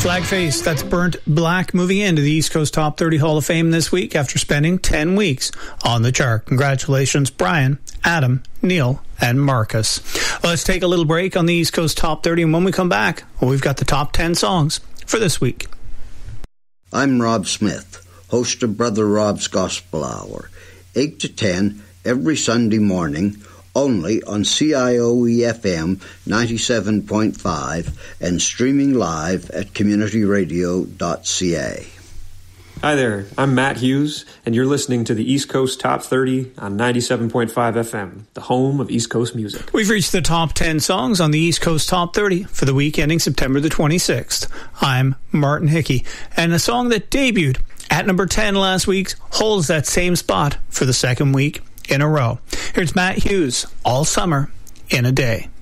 Flagface, that's Burnt Black, moving into the East Coast Top 30 Hall of Fame this week after spending 10 weeks on the chart. Congratulations, Brian, Adam, Neil, and Marcus. Let's take a little break on the East Coast Top 30, and when we come back, we've got the top 10 songs for this week. I'm Rob Smith, host of Brother Rob's Gospel Hour, 8 to 10 every Sunday morning, only on CIOE-FM 97.5 and streaming live at communityradio.ca. Hi there, I'm Matt Hughes, and you're listening to the East Coast Top 30 on 97.5 FM, the home of East Coast music. We've reached the top 10 songs on the East Coast Top 30 for the week ending September the 26th. I'm Martin Hickey, and a song that debuted at number 10 last week holds that same spot for the second week in a row. Here's Matt Hughes, All Summer in a Day.